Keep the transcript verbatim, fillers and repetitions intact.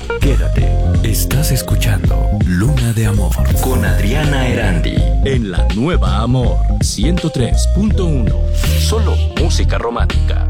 Quédate, estás escuchando Luna de Amor con Adriana Erandi en la nueva Amor ciento tres punto uno. Solo música romántica.